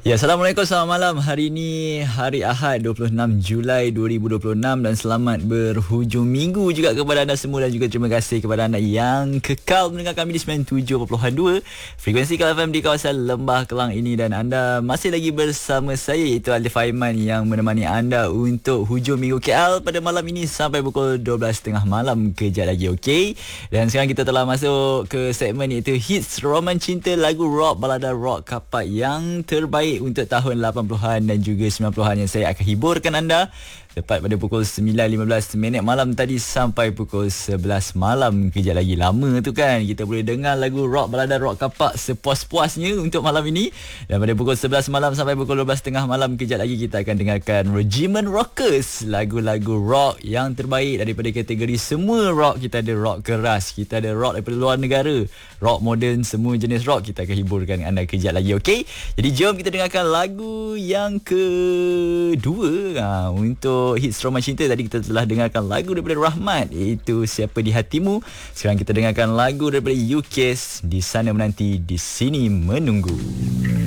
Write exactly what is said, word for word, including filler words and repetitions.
Ya, Assalamualaikum, selamat malam. Hari ini hari Ahad dua puluh enam Julai dua ribu dua puluh enam dan selamat berhujung minggu juga kepada anda semua dan juga terima kasih kepada anda yang kekal mendengar kami di sembilan puluh tujuh perpuluhan dua frekuensi Kal F M di kawasan Lembah Kelang ini, dan anda masih lagi bersama saya iaitu Alif Aiman yang menemani anda untuk hujung minggu K L pada malam ini sampai pukul dua belas tiga puluh malam kejap lagi, okey? Dan sekarang kita telah masuk ke segmen iaitu Hits Roman Cinta, lagu rock, balada rock kapak yang terbaik untuk tahun lapan puluhan dan juga sembilan puluhan yang saya akan hiburkan anda tepat pada pukul sembilan lima belas minit malam tadi sampai pukul sebelas malam. Kejap lagi, lama tu kan kita boleh dengar lagu rock, balada rock kapak sepuas-puasnya untuk malam ini. Dan pada pukul sebelas malam sampai pukul dua belas tiga puluh malam kejap lagi kita akan dengarkan Regimen Rockers, lagu-lagu rock yang terbaik daripada kategori semua rock. Kita ada rock keras, kita ada rock daripada luar negara, rock moden, semua jenis rock kita akan hiburkan anda kejap lagi, okey? Jadi jom kita dengarkan lagu yang kedua ha, untuk Hits Roman Cinta. Tadi kita telah dengarkan lagu daripada Rahmat iaitu Siapa di Hatimu. Sekarang kita dengarkan lagu daripada U K S, Di Sana Menanti, Di Sini Menunggu.